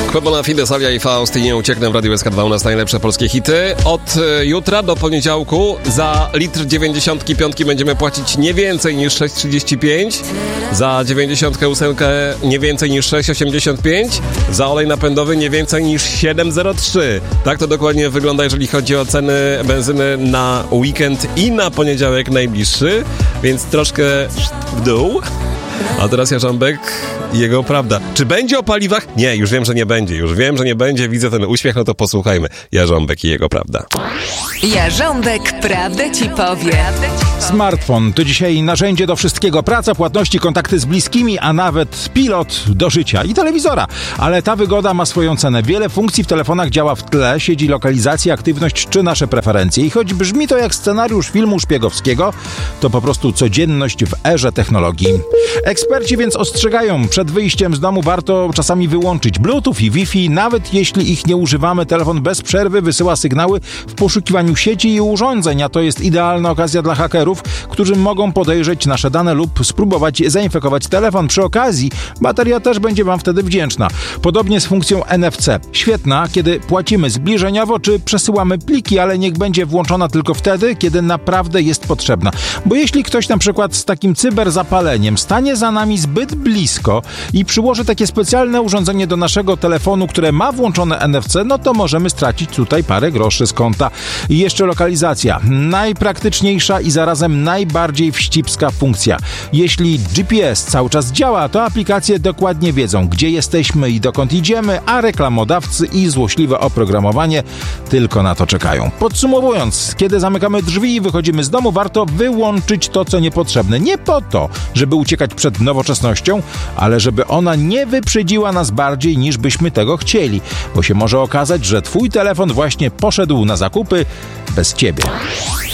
Bona Fide, Savia i Faust i Nie ucieknę w Radiu SK2 u nas najlepsze polskie hity. Od jutra do poniedziałku za litr 95 będziemy płacić nie więcej niż 6,35, za 98 nie więcej niż 6,85, za olej napędowy nie więcej niż 7,03. Tak to dokładnie wygląda, jeżeli chodzi o ceny benzyny na weekend i na poniedziałek najbliższy, więc troszkę w dół. A teraz Jarząbek i jego prawda. Czy będzie o paliwach? Nie, już wiem, że nie będzie. Widzę ten uśmiech, no to posłuchajmy. Jarząbek i jego prawda. Jarząbek prawdę ci powie. Smartfon to dzisiaj narzędzie do wszystkiego. Praca, płatności, kontakty z bliskimi, a nawet pilot do życia i telewizora. Ale ta wygoda ma swoją cenę. Wiele funkcji w telefonach działa w tle, siedzi lokalizacja, aktywność czy nasze preferencje. I choć brzmi to jak scenariusz filmu szpiegowskiego, to po prostu codzienność w erze technologii. Eksperci więc ostrzegają, przed wyjściem z domu warto czasami wyłączyć Bluetooth i Wi-Fi. Nawet jeśli ich nie używamy, telefon bez przerwy wysyła sygnały w poszukiwaniu sieci i urządzeń, a to jest idealna okazja dla hakerów, którzy mogą podejrzeć nasze dane lub spróbować zainfekować telefon. Przy okazji bateria też będzie wam wtedy wdzięczna. Podobnie z funkcją NFC. Świetna, kiedy płacimy zbliżeniowo czy przesyłamy pliki, ale niech będzie włączona tylko wtedy, kiedy naprawdę jest potrzebna. Bo jeśli ktoś na przykład z takim cyberzapaleniem stanie za nami zbyt blisko i przyłoży takie specjalne urządzenie do naszego telefonu, które ma włączone NFC, no to możemy stracić tutaj parę groszy z konta. I jeszcze lokalizacja. Najpraktyczniejsza i zarazem najbardziej wścibska funkcja. Jeśli GPS cały czas działa, to aplikacje dokładnie wiedzą, gdzie jesteśmy i dokąd idziemy, a reklamodawcy i złośliwe oprogramowanie tylko na to czekają. Podsumowując, kiedy zamykamy drzwi i wychodzimy z domu, warto wyłączyć to, co niepotrzebne. Nie po to, żeby uciekać przed nowoczesnością, ale żeby ona nie wyprzedziła nas bardziej, niż byśmy tego chcieli, bo się może okazać, że twój telefon właśnie poszedł na zakupy bez ciebie.